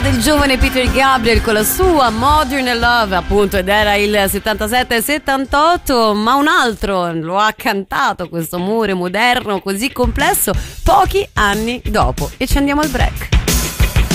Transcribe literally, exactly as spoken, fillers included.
del giovane Peter Gabriel con la sua Modern Love, appunto, ed era il settantasette settantotto, ma un altro lo ha cantato questo amore moderno così complesso pochi anni dopo. E ci andiamo al break.